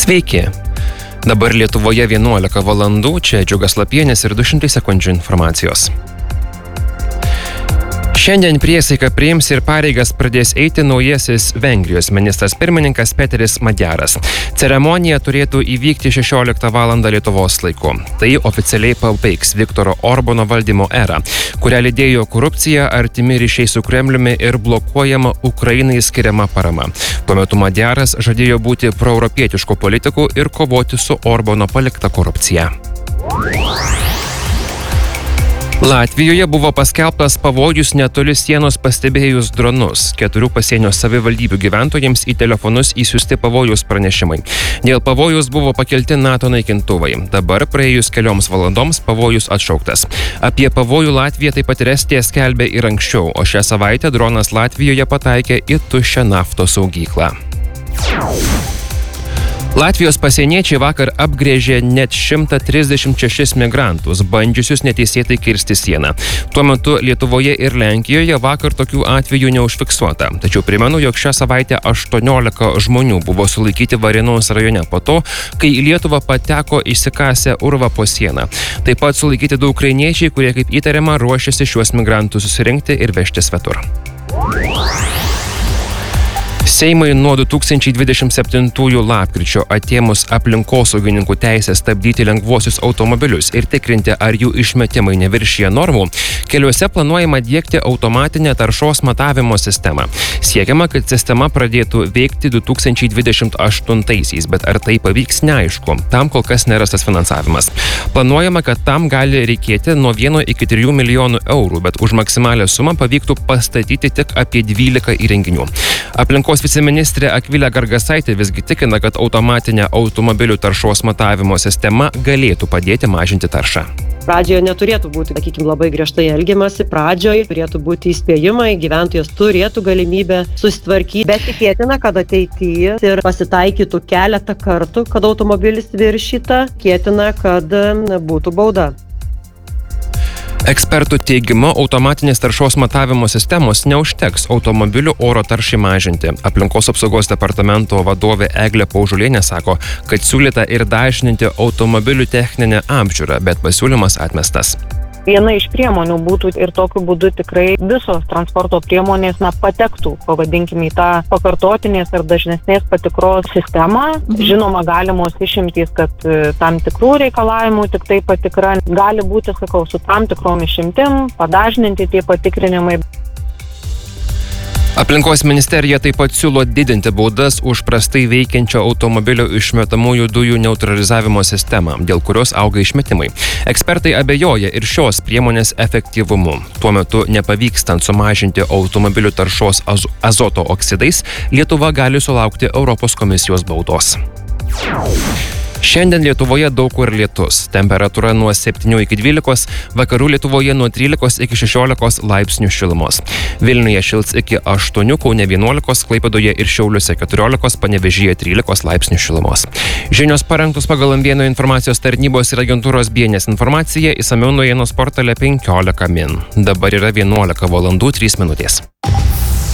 Sveiki. Dabar Lietuvoje 11 valandų, čia Džiugas Lapienis ir 200 sekundžių informacijos. Šiandien priesaiką priims ir pareigas pradės eiti naujasis Vengrijos ministras pirmininkas Peteris Madjaras. Ceremonija turėtų įvykti 16 val. Lietuvos laiku. Tai oficialiai pabaigs Viktoro Orbano valdymo erą, kurią lydėjo korupcija, artimi ryšiai su Kremliumi ir blokuojama Ukrainai skiriama parama. Tuo metu Madjaras žadėjo būti proeuropietiškų politikų ir kovoti su Orbano palikta korupcija. Latvijoje buvo paskelbtas pavojus netoli sienos pastebėjus dronus. 4 pasienio savivaldybių gyventojams į telefonus įsiųsti pavojus pranešimai. Dėl pavojus buvo pakelti NATO naikintuvai. Dabar praėjus kelioms valandoms pavojus atšauktas. Apie pavojų Latvija taip pat ir Estija skelbė ir anksčiau, o šią savaitę dronas Latvijoje pataikė į tuščią naftos saugyklą. Latvijos pasieniečiai vakar apgręžė net 136 migrantus, bandžiusius neteisėtai kirsti sieną. Tuo metu Lietuvoje ir Lenkijoje vakar tokių atvejų neužfiksuota. Tačiau primenu, jog šią savaitę 18 žmonių buvo sulaikyti Varėnos rajone po to, kai į Lietuvą pateko išsikasę urvą po sieną. Taip pat sulaikyti 2 ukrainiečiai, kurie kaip įtariama ruošiasi šiuos migrantus susirinkti ir vežti svetur. Seimui nuo 2027 lapkričio atėmus aplinkosaugininkų teisę stabdyti lengvuosius automobilius ir tikrinti, ar jų išmetimai neviršija normų, keliuose planuojama diegti automatinę taršos matavimo sistemą. Siekiama, kad sistema pradėtų veikti 2028-aisiais, bet ar tai pavyks neaišku, tam kol kas nerastas finansavimas. Planuojama, kad tam gali reikėti nuo 1 iki 3 milijonų eurų, bet už maksimalią sumą pavyktų pastatyti tik apie 12 įrenginių. Aplinkos viceministrė Akvilė Gargasaitė visgi tikina, kad automatinė automobilių taršos matavimo sistema galėtų padėti mažinti taršą. Pradžioje neturėtų būti, labai griežtai elgiamasi, pradžioje turėtų būti įspėjimai, gyventojas turėtų galimybę susitvarkyti, bet tikėtina, kad ateityje ir pasitaikytų keletą kartų, kad automobilis viršyta, tikėtina, kad būtų bauda. Ekspertų teigimu, automatinės taršos matavimo sistemos neužteks automobilių oro taršai mažinti. Aplinkos apsaugos departamento vadovė Eglė Paužulienė sako, kad siūlyta ir dažninti automobilių techninę apžiūrą, bet pasiūlymas atmestas. Viena iš priemonių būtų ir tokiu būdu tikrai visos transporto priemonės patektų, pavadinkime, į tą pakartotinės ar dažnesnės patikros sistemą. Žinoma, galimos išimtys, kad tam tikrų reikalavimų tik tai patikra gali būti, su tam tikrom išimtim, padažninti tie patikrinimai. Aplinkos ministerija taip pat siūlo didinti baudas už prastai veikiančią automobilio išmetamųjų dujų neutralizavimo sistemą, dėl kurios auga išmetimai. Ekspertai abejoja ir šios priemonės efektyvumu. Tuo metu nepavykstant sumažinti automobilių taršos azoto oksidais, Lietuva gali sulaukti Europos komisijos baudos. Šiandien Lietuvoje daug kur lietus. Temperatūra nuo 7 iki 12, vakarų Lietuvoje nuo 13 iki 16 laipsnių šilumos. Vilniuje šils iki 8, Kaune 11, Klaipėdoje ir Šiauliuose 14, Panevėžyje 13 laipsnių šilumos. Žinios parengtos pagal M1 informacijos tarnybos ir agentūros BNS informaciją, išsamiau naujienos portale 15 min. Dabar yra 11 valandų 3 minutės.